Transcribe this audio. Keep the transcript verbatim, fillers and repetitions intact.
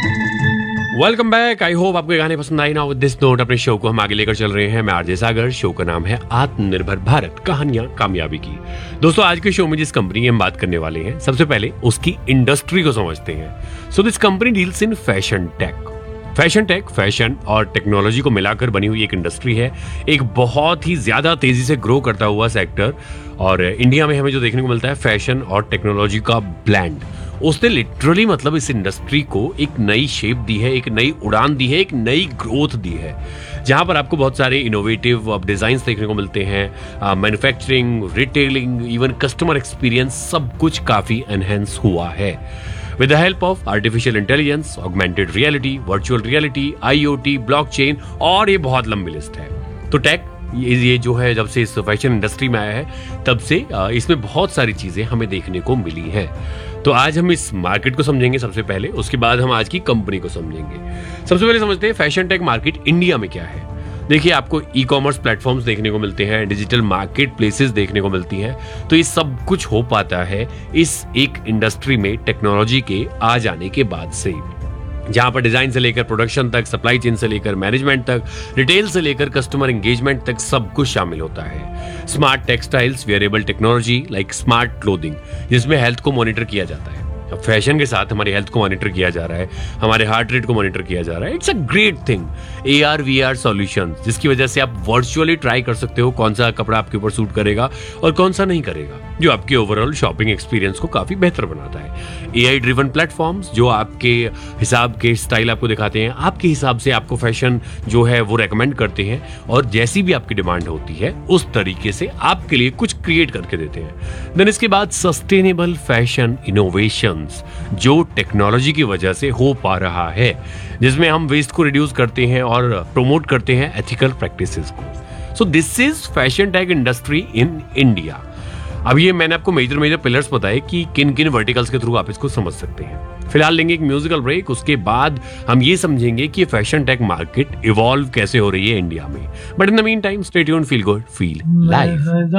Welcome back. I hope आपको गाने पसंद आई ना। विद दिस नोट अपने शो को हम आगे लेकर चल रहे हैं। मैं आरजे सागर। शो का नाम है आत्मनिर्भर भारत, कहानियां कामयाबी की। दोस्तों, आज के शो में जिस कंपनी की हम बात करने वाले हैं, सबसे पहले उसकी इंडस्ट्री को समझते हैं। So this company deals in fashion take. Fashion take fashion और टेक्नोलॉजी को मिलाकर बनी हुई एक इंडस्ट्री है, एक बहुत ही ज्यादा तेजी से ग्रो करता हुआ सेक्टर। और इंडिया में हमें जो देखने को मिलता है फैशन और टेक्नोलॉजी का ब्लेंड, उसने लिटरली मतलब इस इंडस्ट्री को एक नई शेप दी है, एक नई उड़ान दी है, एक नई ग्रोथ दी है, जहां पर आपको बहुत सारे इनोवेटिव डिजाइन्स देखने को मिलते हैं। Manufacturing, retailing, even customer experience, सब कुछ काफी एनहेंस हुआ है with the help of artificial intelligence, augmented reality, virtual reality, I O T, blockchain और ये बहुत लंबी लिस्ट है। तो टेक ये ये जो है, जब से इस फैशन इंडस्ट्री में आया है, तब से इसमें बहुत सारी चीजें हमें देखने को मिली हैं। तो आज हम इस मार्केट को समझेंगे सबसे पहले, उसके बाद हम आज की कंपनी को समझेंगे। सबसे पहले समझते हैं फैशन टेक मार्केट इंडिया में क्या है। देखिए, आपको ई कॉमर्स प्लेटफॉर्म्स देखने को मिलते हैं, डिजिटल मार्केट प्लेसेस देखने को मिलती हैं। तो ये सब कुछ हो पाता है इस एक इंडस्ट्री में टेक्नोलॉजी के आ जाने के बाद से, जहां पर डिजाइन से लेकर प्रोडक्शन तक, सप्लाई चेन से लेकर मैनेजमेंट तक, रिटेल से लेकर कस्टमर एंगेजमेंट तक सब कुछ शामिल होता है। Smart textiles, wearable technology like smart clothing, जिसमें हेल्थ को मॉनिटर किया जाता है। अब फैशन के साथ हमारी हेल्थ को मॉनिटर किया जा रहा है, हमारे हार्ट रेट को मॉनिटर किया जा रहा है। It's a great thing. A R we are solutions, जिसकी वजह से आप वर्चुअली ट्राई कर सकते हो कौन सा कपड़ा आपके ऊपर सूट करेगा और कौन सा नहीं करेगा, जो आपके ओवरऑल शॉपिंग एक्सपीरियंस को काफी बेहतर बनाता है। ए आई ड्रिवन प्लेटफॉर्म्स, जो आपके हिसाब के स्टाइल आपको दिखाते हैं, आपके हिसाब से आपको फैशन जो है वो रेकमेंड करते हैं, और जैसी भी आपकी डिमांड होती है उस तरीके से आपके लिए कुछ क्रिएट करके देते हैं। देन इसके बाद सस्टेनेबल फैशन इनोवेशन, जो टेक्नोलॉजी की वजह से हो पा रहा है, जिसमें हम वेस्ट को रिड्यूस करते हैं और प्रमोट करते हैं एथिकल प्रैक्टिसेस को। So this is fashion tech industry in India. अब ये मैंने आपको मेजर मेजर पिलर्स बताए कि किन किन वर्टिकल्स के थ्रू आप इसको समझ सकते हैं। फिलहाल लेंगे एक म्यूजिकल ब्रेक, उसके बाद हम ये समझेंगे कि फैशन टेक मार्केट इवॉल्व कैसे हो रही है इंडिया में। But in the mean time, stay tuned, feel good, feel live.